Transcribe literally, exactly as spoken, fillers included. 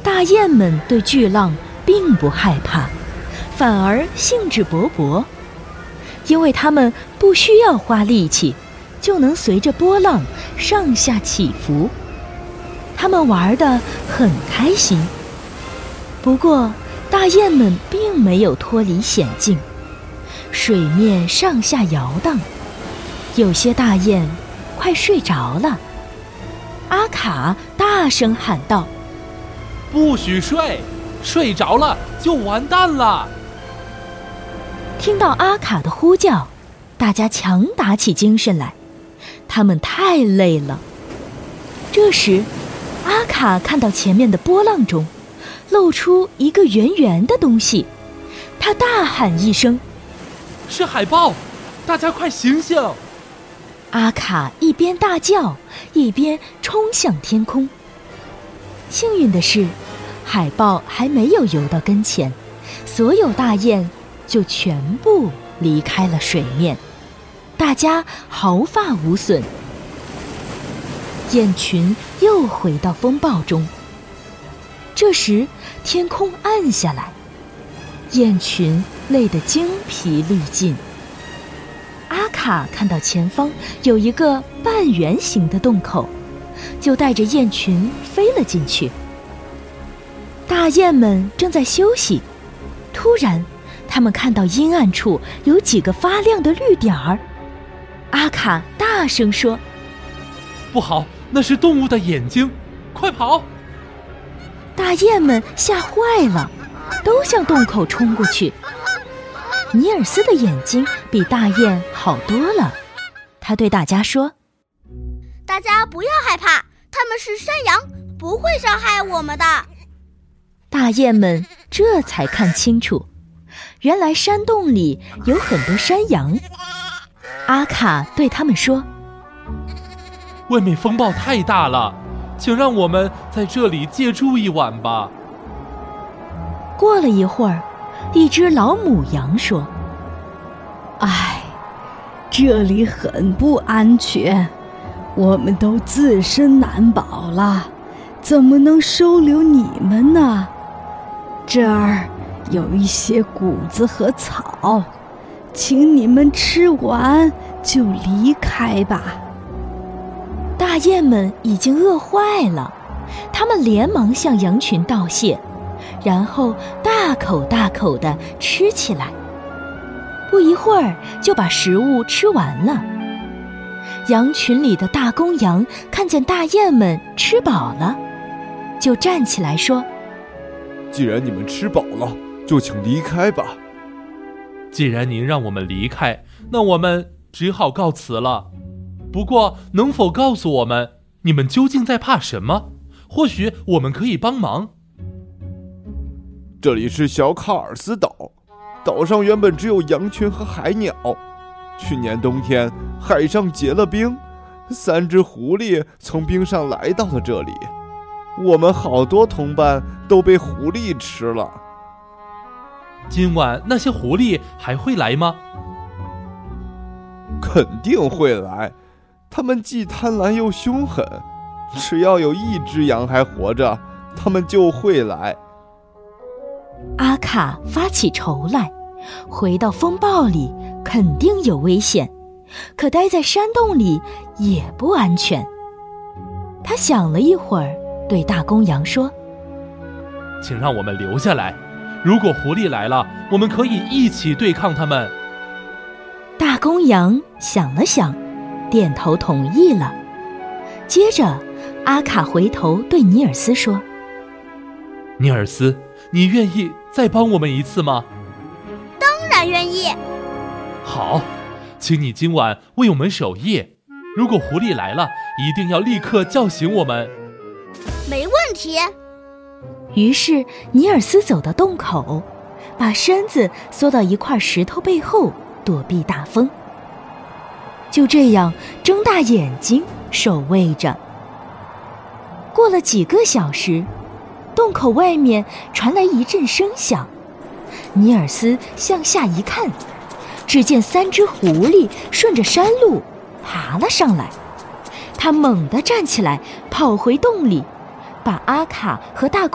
大雁们对巨浪并不害怕，反而兴致勃勃，因为它们不需要花力气，就能随着波浪上下起伏。它们玩得很开心。不过，大雁们并没有脱离险境，水面上下摇荡，有些大雁快睡着了。阿卡大声喊道：“ 不许睡，睡着了就完蛋了！” 听到阿卡的呼叫，大家强打起精神来，他们太累了。这时，阿卡看到前面的波浪中露出一个圆圆的东西，他大喊一声：“ 是海豹！大家快醒醒！” 阿卡一边大叫，一边冲向天空。幸运的是，海豹还没有游到跟前，所有大雁就全部离开了水面，大家毫发无损。雁群又回到风暴中。这时，天空暗下来，雁群累得精疲力尽。阿卡看到前方有一个半圆形的洞口，就带着雁群飞了进去。大雁们正在休息，突然，他们看到阴暗处有几个发亮的绿点儿。阿卡大声说：“ 不好，那是动物的眼睛，快跑！” 大雁们吓坏了，都向洞口冲过去。尼尔斯的眼睛比大雁好多了，他对大家说：“ 大家不要害怕，它们是山羊，不会伤害我们的。” 大雁们这才看清楚，原来山洞里有很多山羊。阿卡对他们说：“ 外面风暴太大了，请让我们在这里借住一晚吧。” 过了一会儿，一只老母羊说：“ 唉，这里很不安全，我们都自身难保了，怎么能收留你们呢？这儿有一些谷子和草，请你们吃完就离开吧。” 大雁们已经饿坏了，它们连忙向羊群道谢，然后大口大口地吃起来。不一会儿就把食物吃完了。羊群里的大公羊看见大雁们吃饱了，就站起来说：“ 既然你们吃饱了，就请离开吧。” 既然您让我们离开，那我们只好告辞了。不过，能否告诉我们，你们究竟在怕什么？或许我们可以帮忙。 这里是小卡尔斯岛，岛上原本只有羊群和海鸟。去年冬天，海上结了冰，三只狐狸从冰上来到了这里，我们好多同伴都被狐狸吃了。 今晚那些狐狸还会来吗？ 肯定会来，它们既贪婪又凶狠，只要有一只羊还活着，它们就会来。 阿卡发起愁来，回到风暴里肯定有危险，可待在山洞里也不安全。他想了一会儿，对大公羊说：“ 请让我们留下来，如果狐狸来了，我们可以一起对抗他们。” 大公羊想了想，点头同意了。接着，阿卡回头对尼尔斯说：“ 尼尔斯，你愿意再帮我们一次吗？”“ 当然愿意。”“ 好，请你今晚为我们守夜，如果狐狸来了，一定要立刻叫醒我们。”“ 没问题。” 于是尼尔斯走到洞口，把身子缩到一块石头背后，躲避大风。就这样睁大眼睛守卫着。过了几个小时，洞口外面传来一阵声响。尼尔斯向下一看，只见三只狐狸顺着山路爬了上来。他猛地站起来，跑回洞里，把阿卡和大